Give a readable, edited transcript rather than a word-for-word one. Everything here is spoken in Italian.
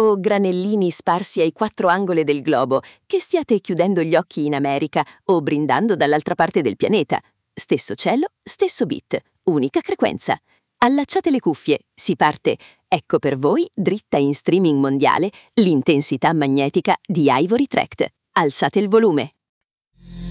o granellini sparsi ai 4 angoli del globo, che stiate chiudendo gli occhi in America o brindando dall'altra parte del pianeta. Stesso cielo, stesso beat, unica frequenza. Allacciate le cuffie, si parte. Ecco per voi, dritta in streaming mondiale, l'intensità magnetica di Ivory Tract. Alzate il volume.